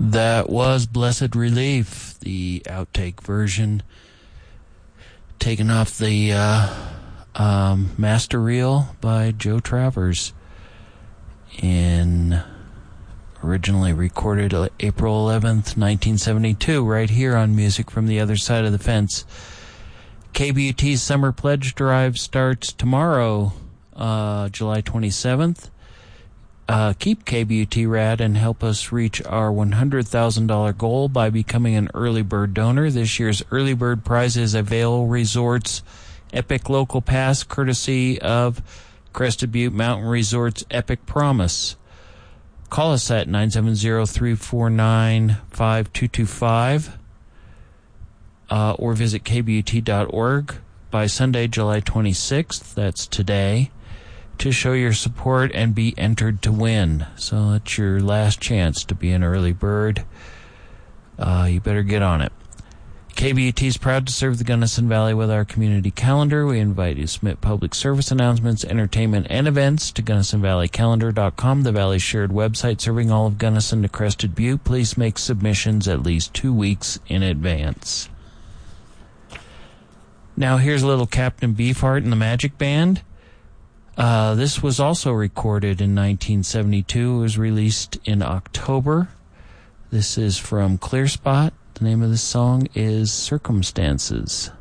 That was Blessed Relief, the outtake version, taken off the master reel by Joe Travers, originally recorded April 11th, 1972, right here on Music from the Other Side of the Fence. KBUT's Summer Pledge Drive starts tomorrow, July 27th. Keep KBUT rad and help us reach our $100,000 goal by becoming an early bird donor. This year's early bird prize is a Vail Resorts Epic Local Pass, courtesy of Crested Butte Mountain Resorts Epic Promise. Call us at 970-349-5225 or visit kbut.org by Sunday, July 26th, that's today, to show your support and be entered to win. So that's your last chance to be an early bird. You better get on it. KBUT is proud to serve the Gunnison Valley with our community calendar. We invite you to submit public service announcements, entertainment, and events to GunnisonValleyCalendar.com, the Valley's shared website serving all of Gunnison to Crested Butte. Please make submissions at least 2 weeks in advance. Now here's a little Captain Beefheart and the Magic Band. This was also recorded in 1972. It was released in October. This is from Clear Spot. The name of the song is Circumstances.